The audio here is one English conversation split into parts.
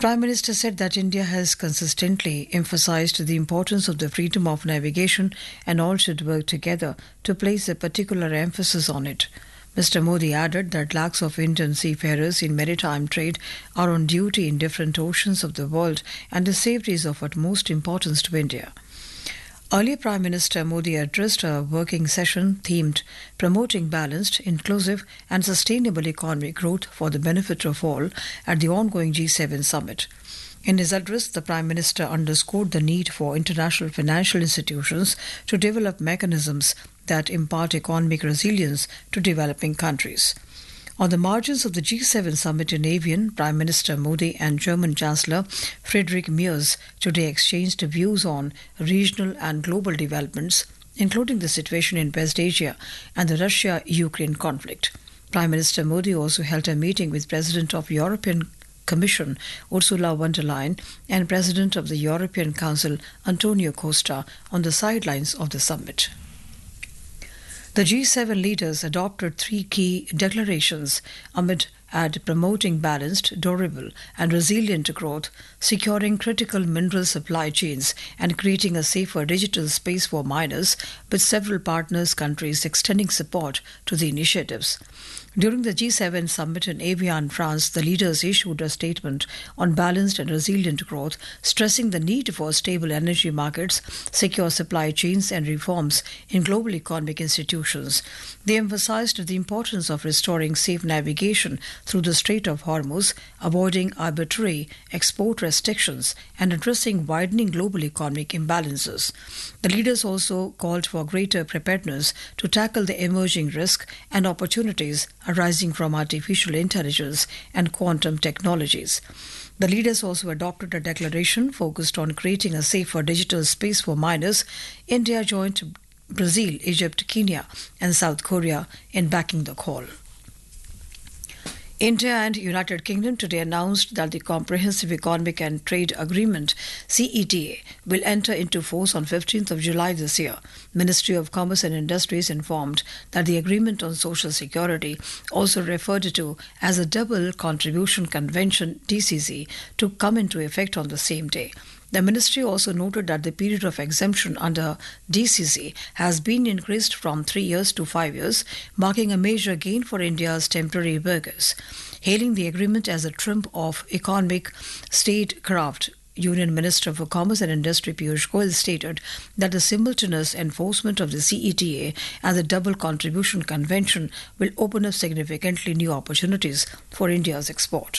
Prime Minister said that India has consistently emphasized the importance of the freedom of navigation and all should work together to place a particular emphasis on it. Mr. Modi added that lakhs of Indian seafarers in maritime trade are on duty in different oceans of the world and their safety is of utmost importance to India. Earlier, Prime Minister Modi addressed a working session themed Promoting Balanced, Inclusive and Sustainable Economic Growth for the Benefit of All at the ongoing G7 summit. In his address, the Prime Minister underscored the need for international financial institutions to develop mechanisms that impart economic resilience to developing countries. On the margins of the G7 summit in Avian, Prime Minister Modi and German Chancellor Friedrich Merz today exchanged views on regional and global developments, including the situation in West Asia and the Russia-Ukraine conflict. Prime Minister Modi also held a meeting with President of European Commission Ursula von der Leyen and President of the European Council Antonio Costa on the sidelines of the summit. The G7 leaders adopted 3 key declarations amid promoting balanced, durable and resilient growth, securing critical mineral supply chains and creating a safer digital space for miners, with several partners countries extending support to the initiatives. During the G7 summit in Evian, France, the leaders issued a statement on balanced and resilient growth, stressing the need for stable energy markets, secure supply chains and reforms in global economic institutions. They emphasized the importance of restoring safe navigation through the Strait of Hormuz, avoiding arbitrary export restrictions and addressing widening global economic imbalances. The leaders also called for greater preparedness to tackle the emerging risks and opportunities arising from artificial intelligence and quantum technologies. The leaders also adopted a declaration focused on creating a safer digital space for miners. India joined Brazil, Egypt, Kenya and South Korea in backing the call. India and United Kingdom today announced that the Comprehensive Economic and Trade Agreement (CETA) will enter into force on 15th of July this year. Ministry of Commerce and Industries informed that the Agreement on Social Security, also referred to as a Double Contribution Convention (DCC), to come into effect on the same day. The ministry also noted that the period of exemption under DCC has been increased from 3 years to 5 years, marking a major gain for India's temporary workers. Hailing the agreement as a triumph of economic statecraft, Union Minister for Commerce and Industry Piyush Goyal stated that the simultaneous enforcement of the CETA and the Double Contribution Convention will open up significantly new opportunities for India's export.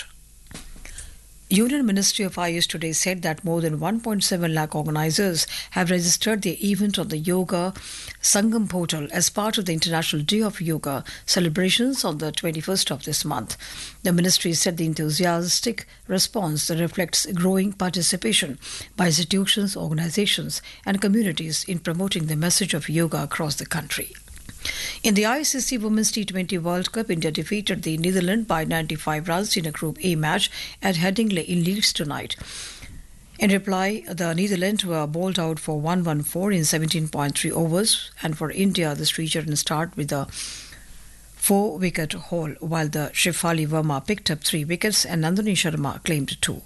Union Ministry of Ayush today said that more than 1.7 lakh organizers have registered their event on the Yoga Sangam portal as part of the International Day of Yoga celebrations on the 21st of this month. The ministry said the enthusiastic response reflects growing participation by institutions, organizations and communities in promoting the message of yoga across the country. In the ICC Women's T20 World Cup, India defeated the Netherlands by 95 runs in a Group A match at Headingley in Leeds tonight. In reply, the Netherlands were bowled out for 114 in 17.3 overs, and for India, the Sricharan start with a 4-wicket haul, while the Shefali Verma picked up 3 wickets and Nandini Sharma claimed 2.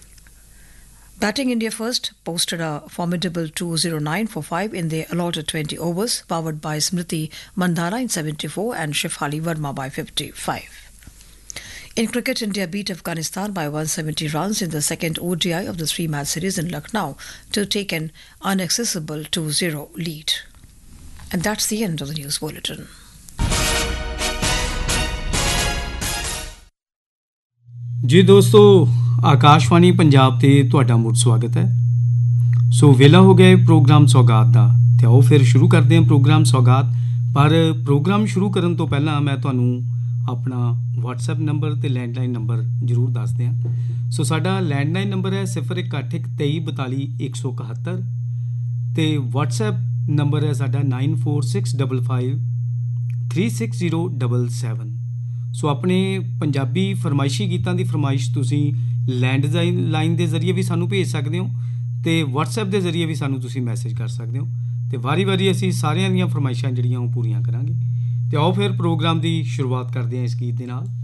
Batting India first posted a formidable 209 for 5 in the allotted 20 overs, powered by Smriti Mandhana in 74 and Shefali Verma by 55. In cricket, India beat Afghanistan by 170 runs in the second ODI of the 3-match series in Lucknow to take an inaccessible 2-0 lead. And that's the end of the news bulletin. जी दोस्तों, आकाशवाणी पंजाब ते तुहाडा मुड़ स्वागत है। सो वेला हो गया programme सौगात दा ते आओ फिर शुरू करते हैं प्रोग्राम सौगात। पर प्रोग्राम शुरू करन तो पहला मैं तुहानू अपना WhatsApp नंबर ते लैंडलाइन नंबर जरूर दस दियां। सो साडा लैंडलाइन नंबर है 0181232171 ते WhatsApp नंबर है साडा 9465536077। सो अपने पंजाबी फरमाइशी गीतां दी फरमाइश तुसीं लैंडलाइन दे जरिए भी सानू भेज सकदे हो ते WhatsApp दे जरिए भी सानू तुसीं मैसेज कर सकदे हो ते वारी वारी असीं सारियां दियां फरमाइशां जिहड़ियां ओह पूरीआं करांगे। ते आओ फिर प्रोग्राम दी शुरुआत करदे हां इस गीत दे नाल।